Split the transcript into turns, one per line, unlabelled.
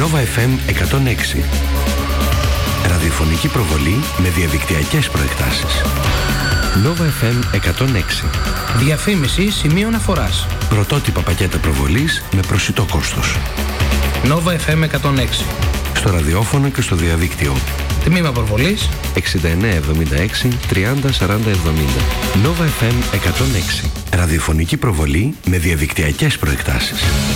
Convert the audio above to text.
Nova FM 106. Ραδιοφωνική προβολή με διαδικτυακές προεκτάσεις. Nova FM 106.
Διαφήμιση σημείων αφοράς.
Πρωτότυπα πακέτα προβολής με προσιτό κόστος.
Nova FM 106.
Στο ραδιόφωνο και στο διαδίκτυο.
Τμήμα προβολής
6976 30 40 70. Nova FM 106. Ραδιοφωνική προβολή με διαδικτυακές προεκτάσεις.